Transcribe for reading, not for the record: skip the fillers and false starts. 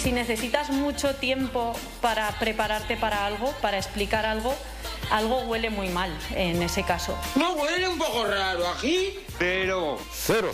si necesitas mucho tiempo para prepararte para algo, para explicar algo, algo huele muy mal en ese caso. ¿No huele un poco raro aquí? Pero 0-0.